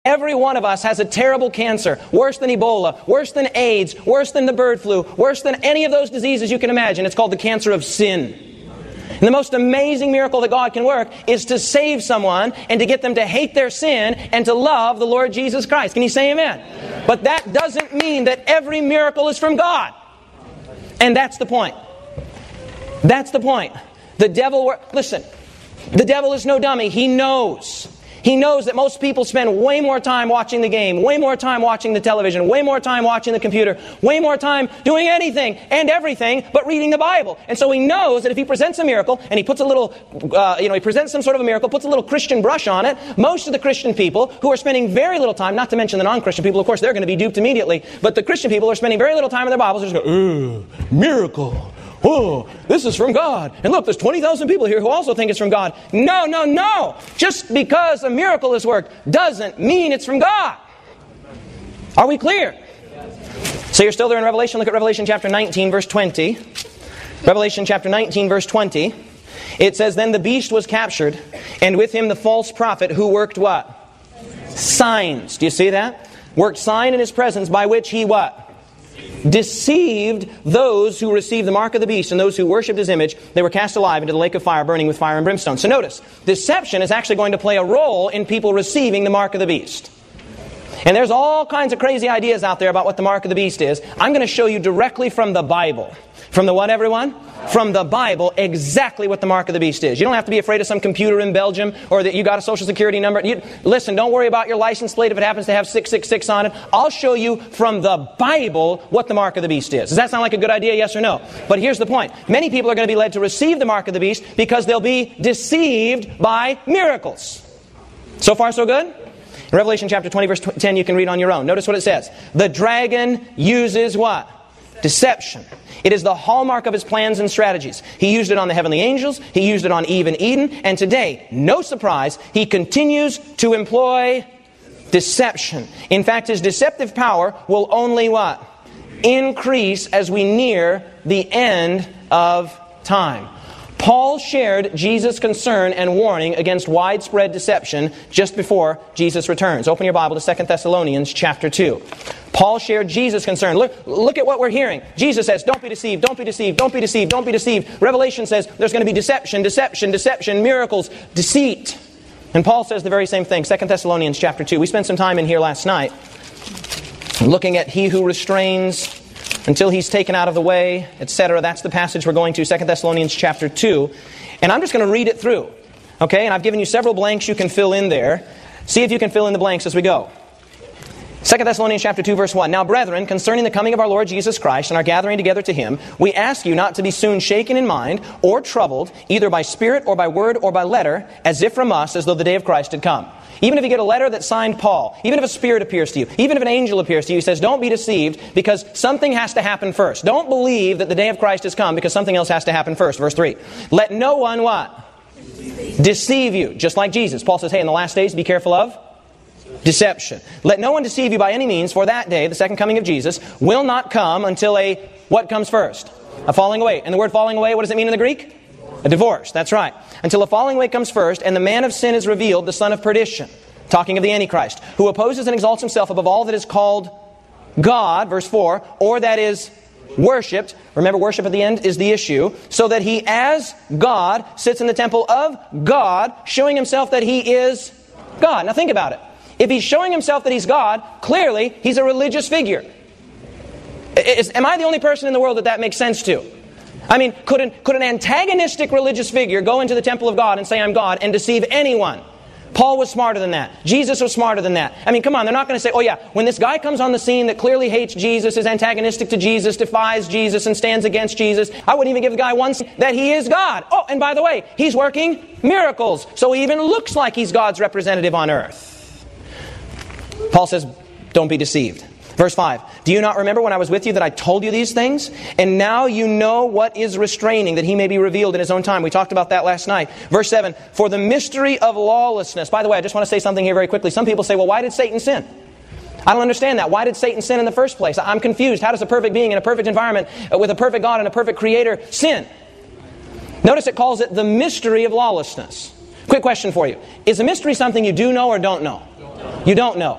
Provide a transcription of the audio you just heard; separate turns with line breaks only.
Every one of us has a terrible cancer, worse than Ebola, worse than AIDS, worse than the bird flu, worse than any of those diseases you can imagine. It's called the cancer of sin. And the most amazing miracle that God can work is to save someone and to get them to hate their sin and to love the Lord Jesus Christ. Can you say amen? Amen. But that doesn't mean that every miracle is from God. And that's the point. That's the point. The devil, listen, the devil is no dummy. He knows. He knows that most people spend way more time watching the game, way more time watching the television, way more time watching the computer, way more time doing anything and everything but reading the Bible. And so he knows that if he presents a miracle and he puts a little, he presents some sort of a miracle, puts a little Christian brush on it, most of the Christian people who are spending very little time, not to mention the non-Christian people, of course, they're going to be duped immediately, but the Christian people are spending very little time in their Bibles, they're just going, miracle. Oh, this is from God. And look, there's 20,000 people here who also think it's from God. No, no, no. Just because a miracle has worked doesn't mean it's from God. Are we clear? So you're still there in Revelation. Look at Revelation chapter 19, verse 20. Revelation chapter 19, verse 20. It says, "Then the beast was captured, and with him the false prophet who worked" what? Signs. Do you see that? Worked sign in his presence by which he what? Deceived those who received the mark of the beast and those who worshipped his image. They were cast alive into the lake of fire, burning with fire and brimstone. So notice, deception is actually going to play a role in people receiving the mark of the beast. And there's all kinds of crazy ideas out there about what the mark of the beast is. I'm going to show you directly from the Bible. From the what, everyone? From the Bible, exactly what the mark of the beast is. You don't have to be afraid of some computer in Belgium or that you got a social security number. Listen, don't worry about your license plate if it happens to have 666 on it. I'll show you from the Bible what the mark of the beast is. Does that sound like a good idea, yes or no? But here's the point. Many people are going to be led to receive the mark of the beast because they'll be deceived by miracles. So far, so good? In Revelation chapter 20, verse 10, you can read on your own. Notice what it says. The dragon uses what? Deception. It is the hallmark of his plans and strategies. He used it on the heavenly angels. He used it on Eve and Eden. And today, no surprise, he continues to employ deception. In fact, his deceptive power will only what? Increase as we near the end of time. Paul shared Jesus' concern and warning against widespread deception just before Jesus returns. Open your Bible to 2 Thessalonians chapter 2. Paul shared Jesus' concern. Look at what we're hearing. Jesus says, don't be deceived, don't be deceived, don't be deceived, don't be deceived. Revelation says there's going to be deception, deception, deception, miracles, deceit. And Paul says the very same thing. 2 Thessalonians chapter 2. We spent some time in here last night looking at he who restrains until he's taken out of the way, etc. That's the passage we're going to, 2 Thessalonians chapter 2. And I'm just going to read it through. Okay? And I've given you several blanks you can fill in there. See if you can fill in the blanks as we go. 2 Thessalonians chapter 2, verse 1. Now, brethren, concerning the coming of our Lord Jesus Christ and our gathering together to him, we ask you not to be soon shaken in mind or troubled, either by spirit or by word or by letter, as if from us, as though the day of Christ had come. Even if you get a letter that's signed Paul, even if a spirit appears to you, even if an angel appears to you, he says, don't be deceived because something has to happen first. Don't believe that the day of Christ has come because something else has to happen first. Verse 3. Let no one what? Deceive you. Just like Jesus. Paul says, hey, in the last days, be careful of deception. Let no one deceive you by any means, for that day, the second coming of Jesus, will not come until what comes first? A falling away. And the word falling away, what does it mean in the Greek? A divorce, that's right. Until a falling away comes first, and the man of sin is revealed, the son of perdition. Talking of the Antichrist, who opposes and exalts himself above all that is called God, verse 4, or that is worshipped. Remember, worship at the end is the issue. So that he, as God, sits in the temple of God, showing himself that he is God. Now think about it. If he's showing himself that he's God, clearly he's a religious figure. Am I the only person in the world that makes sense to? I mean, could an antagonistic religious figure go into the temple of God and say, I'm God, and deceive anyone? Paul was smarter than that. Jesus was smarter than that. I mean, come on, they're not going to say, oh yeah, when this guy comes on the scene that clearly hates Jesus, is antagonistic to Jesus, defies Jesus, and stands against Jesus, I wouldn't even give the guy one that he is God. Oh, and by the way, he's working miracles. So he even looks like he's God's representative on earth. Paul says, don't be deceived. Verse 5, do you not remember when I was with you that I told you these things? And now you know what is restraining, that he may be revealed in his own time. We talked about that last night. Verse 7, for the mystery of lawlessness. By the way, I just want to say something here very quickly. Some people say, well, why did Satan sin? I don't understand that. Why did Satan sin in the first place? I'm confused. How does a perfect being in a perfect environment with a perfect God and a perfect Creator sin? Notice it calls it the mystery of lawlessness. Quick question for you. Is a mystery something you do know or don't know? You don't know.